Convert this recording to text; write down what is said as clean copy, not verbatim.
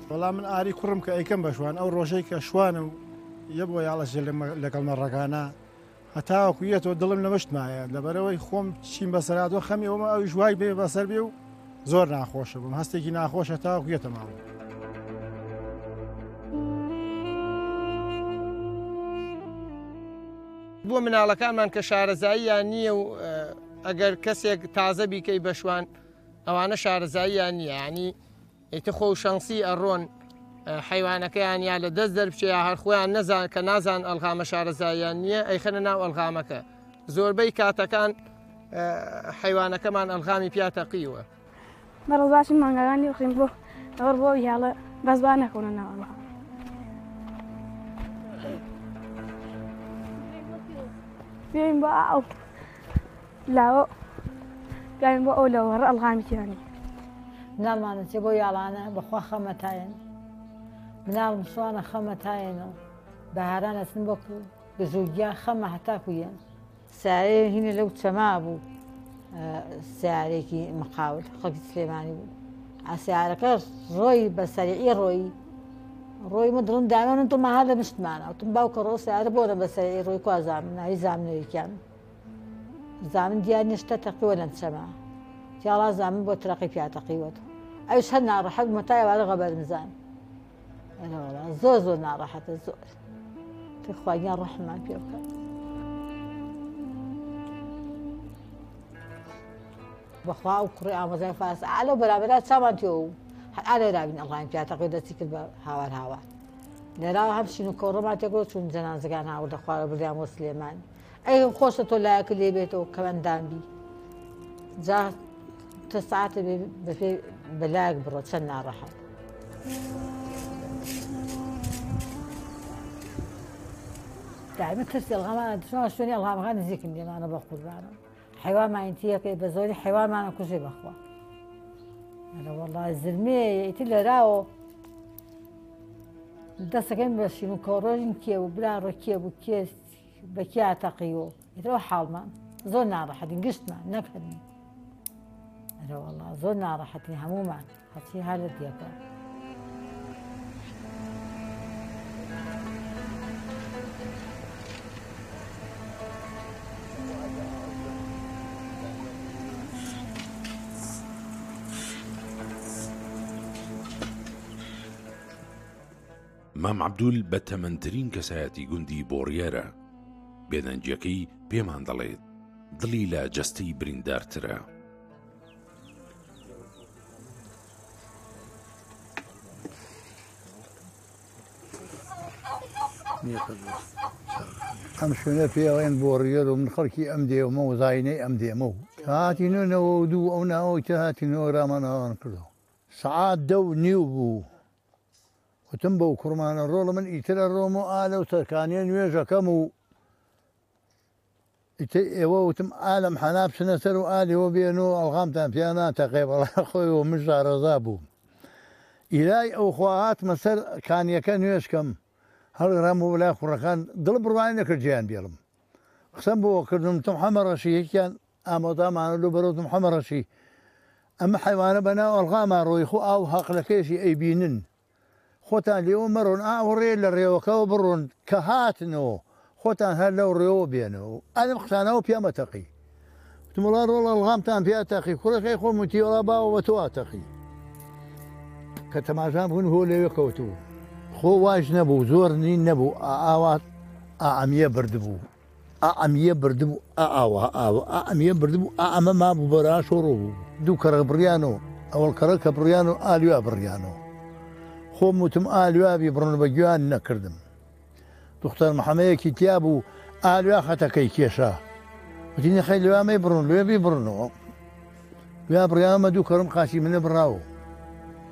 وەڵام من ئاری کوڕم کە ئەیکەم بە شوان ئەو ڕۆژەی کە شوانە و یە بۆ یاڵەژێ لەگەڵ مەڕەکانە هەتاوەکو یەتەوە دڵم لە مشتمایە لەبەرەوەی خۆم چیم بەسەرادۆ خەمی ئەومە ئەوی ژوای بێ بەسەر بێ و زۆر ناخۆشە بووم هەستێکی ناخۆش هەتاوەکو یەتە ماوە. بۆ مناڵەکانمان کە شارەزاییان نییە و ئەگەر کەسێک تازە بیکەی بە شوان ئەوانە شارەزاییان نییە ینی ئیتر خۆ شەنسی ئەڕۆن حیوانەکەیان یا لە دەست دەربچێ هەر خۆیان نەزان کە نازان ئەلغامە شارەزاییان نییە ئەیخەنە ناو ئەلغامەکە زۆربەی کاتەکان حیوانەکەمان ئەلغامی پیاتەقیوە بەڕێز باشی مانگەکانی بخرین بۆ ئەوە بۆ یاڵە بەزبان نەکەونە ناو ئەلغام. بێین بۆ ئەو لاوە گاین بۆ ئەو لەوەڕ ئەلغامی تیانی مناڵمانە چێ بۆ یاڵانە بەخوا خەمەتایەن مناڵم سوانە خەمەتایەنەوە بەهاران ئەچن بۆ بزووگیا خەمە هەتاکویان سارەیە هینە لەو چەما بوو سیارێکی مقاول خەڵکی سلێمانی بوو ئاسیارەکە ڕۆی بە سەریعی ڕۆی من دڵم دامێن تڵمە هەر لە مشتمانە وتم باوکە ڕۆ سیارە بۆ بە سەریعی ڕۆی کوا زامن ناوی زامنەوەیکیان زامن دیار نیشتە تەقیوە لەم چەما تیاڵا زامن بۆ ترەقی پیاتەقیوەت ئەوش هەر ناڕەحەت مەتایوارە غەبەرمزان زۆر زۆر ناڕەحەتە زۆر خواگیان ڕەحمان پێ بکات. بەخوا ئەو کوڕی ئامۆزای فارس ئالۆ بەرابەرا چامان تێ و هەر لێرابین ئەڵغامی پیاتەقی دەستی کرد بە هاوار هاوار لێراوە هەم شین و کۆڕەما تێگۆ چوون جەنازەکان هاوردە خوارە بردیان بۆ سلێمان ئەی خۆشە تۆ لایەکە لێ بێتەوە کەمەندانبی جا تە ساعتە بەپێ بەلایەک بڕۆ چەند ناڕەحەت. دائما ترسي الغمان شلون شلوني الغمان نزيكم لي انا بقول انا حيوان ما ينتهي بزوري حيوان ما انا كل شيء بخوا انا والله الزلمه يتلى راو دسكن باش نكورين كي وبلا ركيب وكيس بكيا تقيو يروح حال ما زورنا راح نقشت ما نكدني انا والله زورنا راح هموما حتى هذا ديكا مام عەبدول بە تەمەنترین کەسایەتی گوندی بۆڕیارە بێدەنجیەکەی پێمان دەڵێت دڵی لە جەستەی بریندارترە. ئەم شوێنە پێڵێن بۆڕیەر و من خەڵکی ئەم دێومە و زاینەی ئەم دێمە و هاتینەوە و دوو ئەو ناوەی تە هاتینەوە ڕامانەوان کردەوە سەعات 10:30 بوو وتم بەو کوڕمانە ڕۆڵە من ئیترە ڕۆم و ئالە و سەرکانیە نوێژەکەم و ئێوە وتم ئالەم حەنا بچنە سەر و ئالێەوە بێنەوە ئەڵغامتان پێیان ناتەقێ بەڵا خۆیەوە من ژارەزا بووم ئیلای ئەو خوا هاتمە سەر کانیەکە نوێژکەم هەڵگەڕام بۆ بەلای کوڕەکان دڵ بڕوانی نەکرد جیان بێڵم قسەم بۆ کردم تم حەمە ڕەشی یەکیان ئامۆدامانە لە بەرەوتم حەمە ڕەشی ئەمە حیوانە بەناو ئەڵغامان ڕۆی خۆ ئاو هەقلەکەیشی ئەیبینن خۆتان لێوە مەڕۆن ئاوەڕێ لە ڕێوەکەەوە بڕۆن کە هاتنەوە خۆتان هەر لەو ڕێوە بێنەوە ئەلم قسانەوە پێمە تەقی وتمڵا ڕۆڵ ئەڵغامتان پێ تەقی کوڕەکەی خۆ وتیوەڵا باوە بە تۆ ئاتەقی کە تەماشام بوون هۆ لەوێ کەوتوو خۆ واش نەبوو زۆر نین نەبوو ئاوات ئەمیە بردبوو ئەمیە بردبوو ئاوە ئەمیە بردبوو ئەمە مابوو بەرا شۆڕۆ بوو دوو کەڕە بڕیانەوە ئەوڵ کەڕە کە بڕیان و ئالویا بڕیانەوە خۆم وتم ئالوابی بڕن بە گویان نەکردم دختەر محەمەیەکی تیا بوو ئالویا خەتەکەی کێشا وتی نەخەی لێوامەی بڕن لێبی بڕنەوە لێ بڕیانمە دوو کەڕم قاچی منە بڕاوە